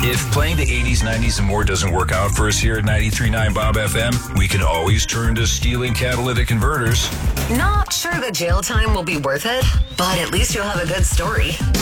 If playing the 80s, 90s, and more doesn't work out for us here at 93.9 Bob FM, we can always turn to stealing catalytic converters. Not sure the jail time will be worth it, but at least you'll have a good story.